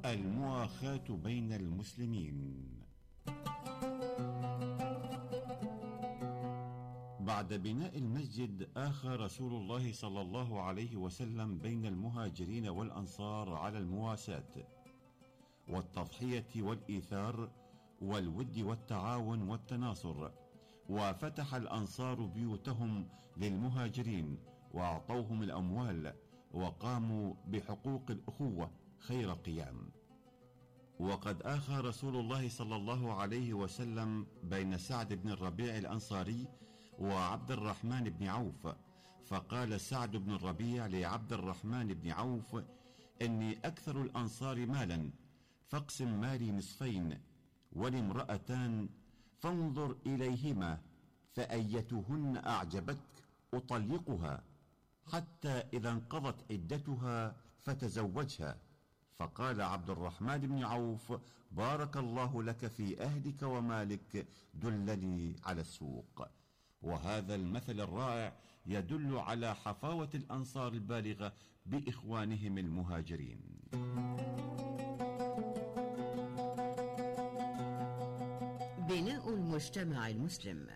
المؤاخاة بين المسلمين. بعد بناء المسجد آخى رسول الله صلى الله عليه وسلم بين المهاجرين والأنصار على المواساة والتضحية والإيثار والود والتعاون والتناصر، وفتح الأنصار بيوتهم للمهاجرين وأعطوهم الأموال وقاموا بحقوق الأخوة خير قيام. وقد آخى رسول الله صلى الله عليه وسلم بين سعد بن الربيع الأنصاري وعبد الرحمن بن عوف، فقال سعد بن الربيع لعبد الرحمن بن عوف: إني أكثر الأنصار مالا، فاقسم مالي نصفين، ولي امرأتان فانظر إليهما، فأيتهن أعجبتك أطلقها، حتى إذا انقضت عدتها فتزوجها. فقال عبد الرحمن بن عوف: بارك الله لك في أهلك ومالك، دلني على السوق. وهذا المثل الرائع يدل على حفاوة الأنصار البالغة بإخوانهم المهاجرين. بناء المجتمع المسلم.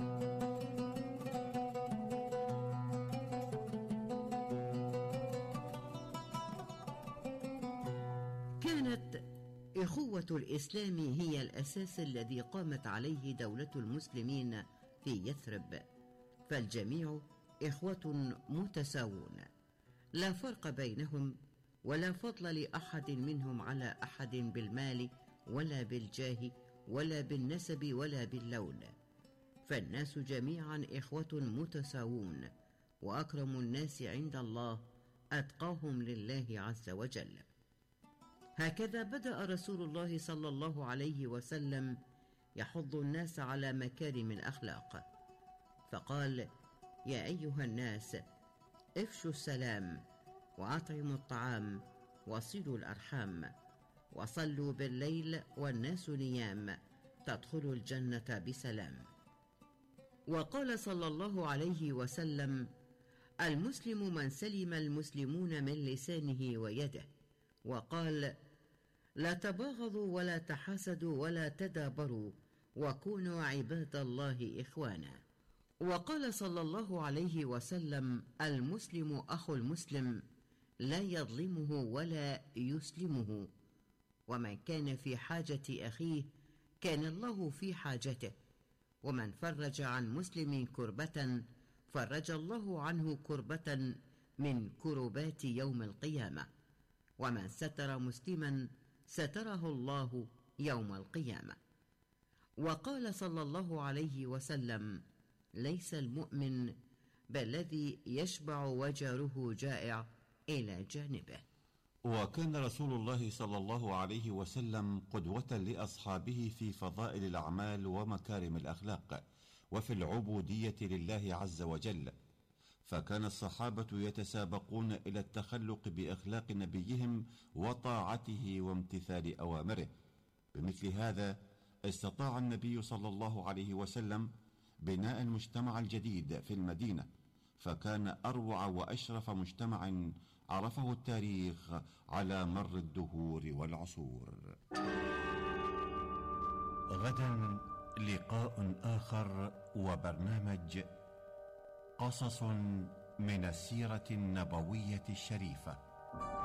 كانت إخوة الإسلام هي الأساس الذي قامت عليه دولة المسلمين في يثرب، فالجميع إخوة متساوون، لا فرق بينهم ولا فضل لأحد منهم على أحد بالمال ولا بالجاه ولا بالنسب ولا باللون، فالناس جميعا إخوة متساوون، وأكرم الناس عند الله أتقاهم لله عز وجل. هكذا بدأ رسول الله صلى الله عليه وسلم يحض الناس على مكارم الأخلاق، فقال: يا أيها الناس، افشوا السلام، وأطعموا الطعام، وصلوا الأرحام، وصلوا بالليل والناس نيام، تدخلوا الجنة بسلام. وقال صلى الله عليه وسلم: المسلم من سلم المسلمون من لسانه ويده. وقال: لا تباغضوا ولا تحاسدوا ولا تدابروا، وكونوا عباد الله إخوانا. وقال صلى الله عليه وسلم: المسلم أخو المسلم، لا يظلمه ولا يسلمه، ومن كان في حاجة أخيه كان الله في حاجته، ومن فرج عن مسلم كربة فرج الله عنه كربة من كربات يوم القيامة، ومن ستر مسلما ستره الله يوم القيامة. وقال صلى الله عليه وسلم: ليس المؤمن بالذي يشبع وجاره جائع إلى جانبه. وكان رسول الله صلى الله عليه وسلم قدوة لأصحابه في فضائل الأعمال ومكارم الأخلاق وفي العبودية لله عز وجل، فكان الصحابة يتسابقون إلى التخلق بأخلاق نبيهم وطاعته وامتثال أوامره. بمثل هذا استطاع النبي صلى الله عليه وسلم بناء المجتمع الجديد في المدينة، فكان أروع وأشرف مجتمع عرفه التاريخ على مر الدهور والعصور. غدا لقاء آخر وبرنامج قصص من السيرة النبوية الشريفة.